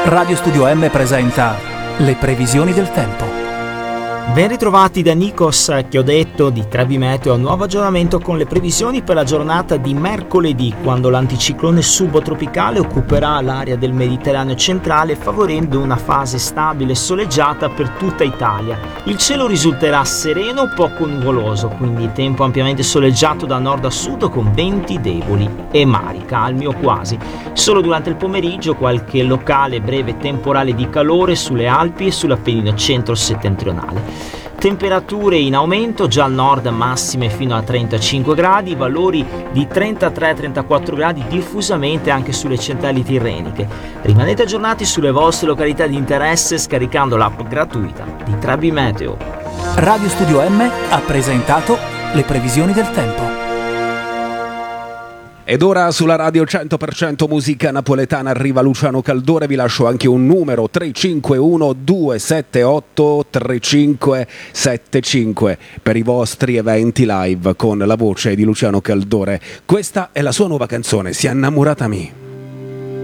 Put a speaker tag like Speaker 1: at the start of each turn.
Speaker 1: Radio Studio M presenta le previsioni del tempo.
Speaker 2: Ben ritrovati da Nikos Chiodetto di Trebi Meteo, nuovo aggiornamento con le previsioni per la giornata di mercoledì, quando l'anticiclone subtropicale occuperà l'area del Mediterraneo centrale, favorendo una fase stabile e soleggiata per tutta Italia. Il cielo risulterà sereno, poco nuvoloso, quindi tempo ampiamente soleggiato da nord a sud con venti deboli e mari calmi o quasi. Solo durante il pomeriggio qualche locale breve temporale di calore sulle Alpi e sull'Appennino centro-settentrionale. Temperature in aumento, già al nord massime fino a 35 gradi, valori di 33-34 gradi diffusamente anche sulle centrali tirreniche. Rimanete aggiornati sulle vostre località di interesse scaricando l'app gratuita di Trebi Meteo.
Speaker 1: Radio Studio M ha presentato le previsioni del tempo.
Speaker 3: Ed ora sulla radio 100% musica napoletana arriva Luciano Caldore, vi lascio anche un numero 351 278 3575 per i vostri eventi live con la voce di Luciano Caldore. Questa è la sua nuova canzone, Si è innamorata mi.